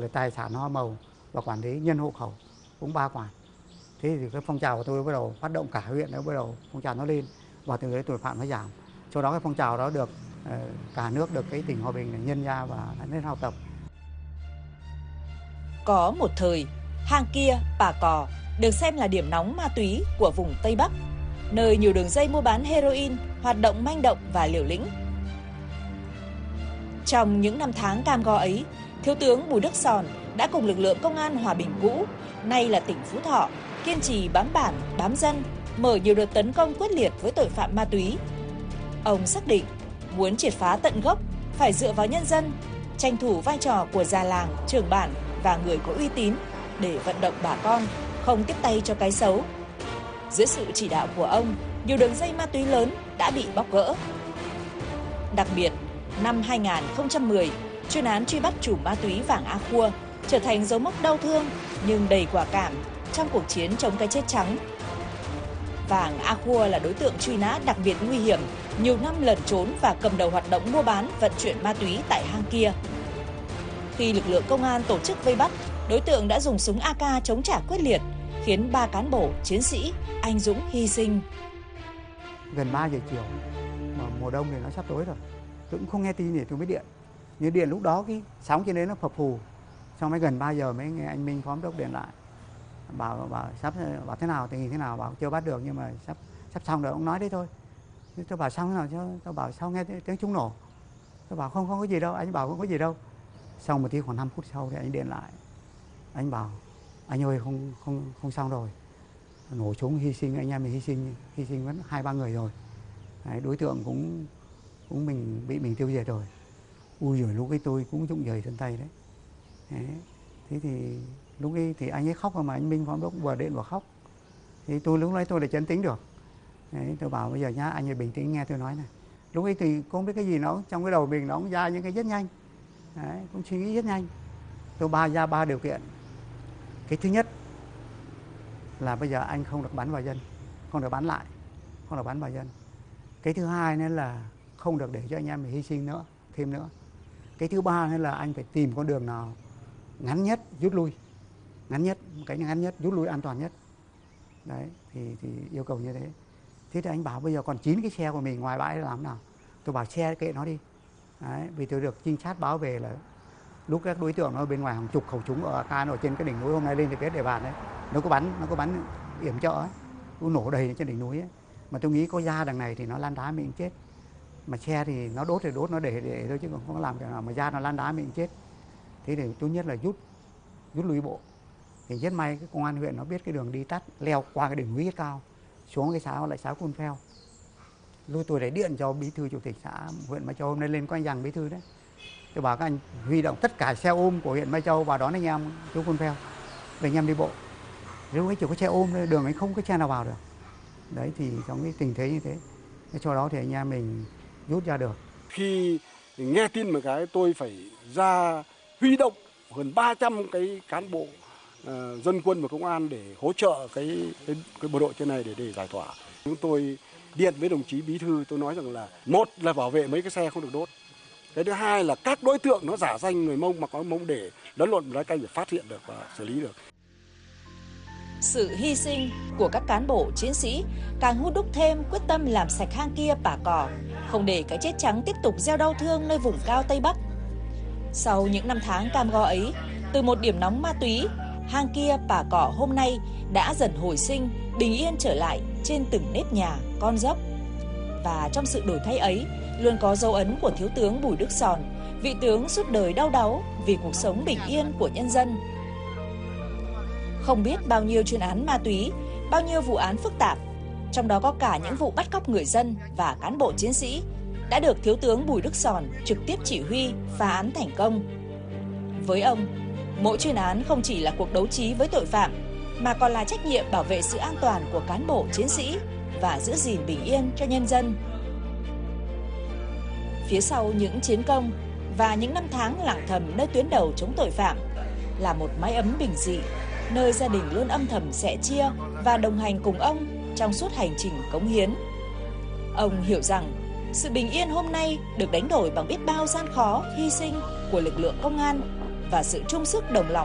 về tài sản hoa màu và quản lý nhân hộ khẩu cũng 3 khoản. Thế thì cái phong trào của tôi bắt đầu phát động cả huyện, nó bắt đầu phong trào nó lên và từ đấy tội phạm nó giảm. Sau đó cái phong trào đó được cả nước, được cái tỉnh Hòa Bình này nhân ra và nên học tập. Có một thời, Hang Kia, Pà Cò được xem là điểm nóng ma túy của vùng Tây Bắc, nơi nhiều đường dây mua bán heroin hoạt động manh động và liều lĩnh. Trong những năm tháng cam go ấy, Thiếu tướng Bùi Đức Sòn đã cùng lực lượng công an Hòa Bình cũ, nay là tỉnh Phú Thọ, kiên trì bám bản, bám dân, mở nhiều đợt tấn công quyết liệt với tội phạm ma túy. Ông xác định, muốn triệt phá tận gốc, phải dựa vào nhân dân, tranh thủ vai trò của già làng, trưởng bản và người có uy tín để vận động bà con không tiếp tay cho cái xấu. Dưới sự chỉ đạo của ông, nhiều đường dây ma túy lớn đã bị bóc gỡ. Đặc biệt, năm 2010, chuyên án truy bắt chủ ma túy Vàng A Khua trở thành dấu mốc đau thương nhưng đầy quả cảm trong cuộc chiến chống cái chết trắng. Vàng A Khua là đối tượng truy nã đặc biệt nguy hiểm, nhiều năm lẩn trốn và cầm đầu hoạt động mua bán, vận chuyển ma túy tại Hang Kia. Khi lực lượng công an tổ chức vây bắt, đối tượng đã dùng súng AK chống trả quyết liệt, khiến 3 cán bộ, chiến sĩ anh dũng hy sinh. Gần 3 giờ chiều, mà mùa đông thì nó sắp tối rồi. Tôi cũng không nghe tin gì, tôi mới điện. Nhưng điện lúc đó cái sóng trên đấy nó phập phù. Xong mới gần 3 giờ mới nghe anh Minh phó đốc điện lại. Bảo sắp bảo thế nào, tình hình thế nào, bảo chưa bắt được nhưng mà sắp xong rồi, ông nói đấy thôi. Tôi bảo xong thế nào chứ, tôi bảo sao nghe tiếng súng nổ. Tôi bảo không có gì đâu, anh bảo không có gì đâu. Sau một tí khoảng 5 phút sau thì anh điện lại. Anh bảo anh ơi không xong rồi. Nổ súng hy sinh, anh em mình hy sinh vẫn 2-3 người rồi. Đấy, đối tượng cũng bị mình tiêu diệt rồi. Ui giời, lúc ấy tôi cũng rụng rời chân tay đấy. Đấy. Thế thì lúc ấy thì anh ấy khóc mà anh Minh phó đốc vừa điện vừa khóc. Thì lúc đấy tôi đã trấn tĩnh được. Đấy, tôi bảo bây giờ nhá, anh ấy bình tĩnh nghe tôi nói này. Lúc ấy thì không biết cái gì nó trong cái đầu mình nó cũng ra những cái rất nhanh. Đấy, cũng suy nghĩ rất nhanh. Tôi ra 3 điều kiện. Cái thứ nhất là bây giờ anh không được bắn vào dân, không được bắn lại, không được bắn vào dân. Cái thứ hai nữa là không được để cho anh em mình hy sinh thêm nữa. Cái thứ ba nữa là anh phải tìm con đường nào ngắn nhất rút lui, ngắn nhất, cái ngắn nhất rút lui an toàn nhất. Đấy, thì yêu cầu như thế. Thế thì anh bảo bây giờ còn 9 cái xe của mình ngoài bãi làm nào? Tôi bảo xe kệ nó đi. Đấy, vì tôi được trinh sát báo về là lúc các đối tượng nó ở bên ngoài hàng chục khẩu súng ở AK ở trên cái đỉnh núi hôm nay lên thì biết địa bàn đấy, nó có bắn yểm trợ ấy, nó nổ đầy trên đỉnh núi ấy. Mà tôi nghĩ có ra đằng này thì nó lan đá mình chết, mà xe thì nó đốt thì đốt, nó để thôi chứ không có làm cái nào mà ra nó lan đá mình chết. Thế thì tốt nhất là rút lui bộ. Thì rất may cái công an huyện nó biết cái đường đi tắt leo qua cái đỉnh núi cao xuống cái xã Côn Pheo. Lúc tôi để điện cho bí thư chủ tịch xã huyện Mai Châu hôm nay lên có anh Giàng bí thư đấy. Tôi bảo các anh huy động tất cả xe ôm của huyện Mai Châu vào đón anh em xuống Côn Pheo để anh em đi bộ. Nếu ấy chỉ có xe ôm thôi, đường ấy không có xe nào vào được. Đấy thì trong cái tình thế như thế, sau đó thì anh em mình rút ra được. Khi nghe tin một cái tôi phải ra huy động gần 300 cái cán bộ dân quân và công an để hỗ trợ cái bộ đội trên này để giải tỏa. Chúng tôi điện với đồng chí bí thư, tôi nói rằng là một là bảo vệ mấy cái xe không được đốt. Cái thứ hai là các đối tượng nó giả danh người Mông mặc áo Mông để lẫn lộn lái canh để phát hiện được và xử lý được. Sự hy sinh của các cán bộ chiến sĩ càng hút đúc thêm quyết tâm làm sạch Hang Kia, Pà Cò, không để cái chết trắng tiếp tục gieo đau thương nơi vùng cao Tây Bắc. Sau những năm tháng cam go ấy, từ một điểm nóng ma túy, Hang Kia, Pà Cò hôm nay đã dần hồi sinh, bình yên trở lại trên từng nếp nhà, con dốc. Và trong sự đổi thay ấy, luôn có dấu ấn của Thiếu tướng Bùi Đức Sòn, vị tướng suốt đời đau đáu vì cuộc sống bình yên của nhân dân. Không biết bao nhiêu chuyên án ma túy, bao nhiêu vụ án phức tạp, trong đó có cả những vụ bắt cóc người dân và cán bộ chiến sĩ, đã được Thiếu tướng Bùi Đức Sòn trực tiếp chỉ huy, phá án thành công. Với ông, mỗi chuyên án không chỉ là cuộc đấu trí với tội phạm, mà còn là trách nhiệm bảo vệ sự an toàn của cán bộ chiến sĩ và giữ gìn bình yên cho nhân dân. Phía sau những chiến công và những năm tháng lặng thầm nơi tuyến đầu chống tội phạm là một mái ấm bình dị, nơi gia đình luôn âm thầm sẻ chia và đồng hành cùng ông trong suốt hành trình cống hiến. Ông hiểu rằng sự bình yên hôm nay được đánh đổi bằng biết bao gian khó, hy sinh của lực lượng công an, và sự chung sức đồng lòng